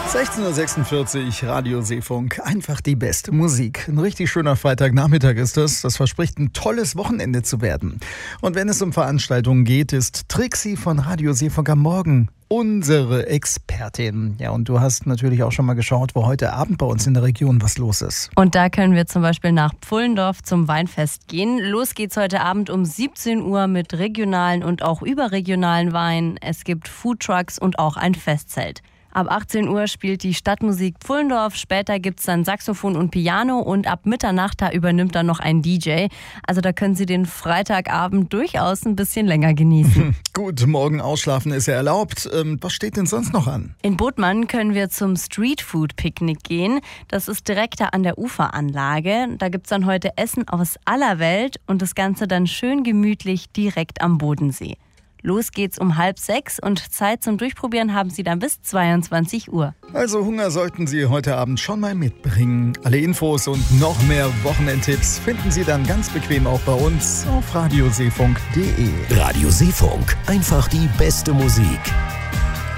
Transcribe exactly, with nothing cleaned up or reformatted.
sechzehn Uhr sechsundvierzig, Radio Seefunk, einfach die beste Musik. Ein richtig schöner Freitagnachmittag ist das. Das verspricht ein tolles Wochenende zu werden. Und wenn es um Veranstaltungen geht, ist Trixie von Radio Seefunk am Morgen unsere Expertin. Ja, und du hast natürlich auch schon mal geschaut, wo heute Abend bei uns in der Region was los ist. Und da können wir zum Beispiel nach Pfullendorf zum Weinfest gehen. Los geht's heute Abend um siebzehn Uhr mit regionalen und auch überregionalen Weinen. Es gibt Foodtrucks und auch ein Festzelt. Ab achtzehn Uhr spielt die Stadtmusik Pfullendorf, später gibt's dann Saxophon und Piano und ab Mitternacht, da übernimmt dann noch ein D J. Also da können Sie den Freitagabend durchaus ein bisschen länger genießen. Gut, morgen ausschlafen ist ja erlaubt. Ähm, was steht denn sonst noch an? In Bodmann können wir zum Streetfood-Picknick gehen. Das ist direkt da an der Uferanlage. Da gibt's dann heute Essen aus aller Welt und das Ganze dann schön gemütlich direkt am Bodensee. Los geht's um halb sechs und Zeit zum Durchprobieren haben Sie dann bis zweiundzwanzig Uhr. Also Hunger sollten Sie heute Abend schon mal mitbringen. Alle Infos und noch mehr Wochenendtipps finden Sie dann ganz bequem auch bei uns auf radioseefunk punkt de. Radio Seefunk, einfach die beste Musik.